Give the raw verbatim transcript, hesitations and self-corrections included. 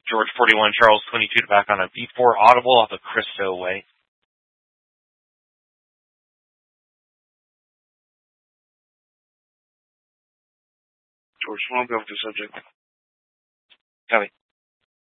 George forty-one, Charles twenty-two, back on a B four Audible off of Cristo Way. George, won't go with the subject. Copy.